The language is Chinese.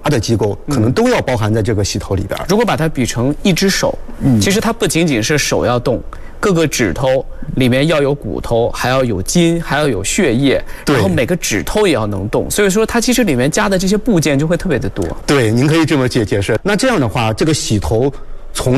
的机构，可能都要包含在这个洗头里边。 如果把它比成一只手，其实它不仅仅是手要动，各个指头里面要有骨头，还要有筋，还要有血液，然后每个指头也要能动。所以说，它其实里面加的这些部件就会特别的多。 对，您可以这么解释。那这样的话，这个洗头